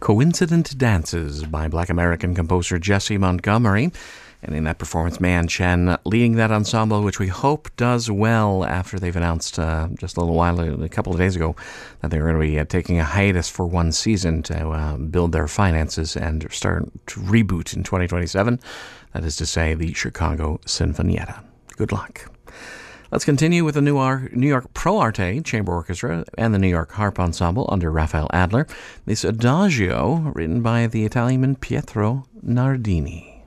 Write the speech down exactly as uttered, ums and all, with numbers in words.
Coincident Dances by Black American composer Jesse Montgomery. And in that performance, Man Chen leading that ensemble, which we hope does well after they've announced uh, just a little while, a couple of days ago, that they're going to be uh, taking a hiatus for one season to uh, build their finances and start to reboot in twenty twenty-seven. That is to say, the Chicago Sinfonietta. Good luck. Let's continue with the New York, New York Pro Arte Chamber Orchestra and the New York Harp Ensemble under Raphael Adler. This Adagio, written by the Italian Pietro Nardini.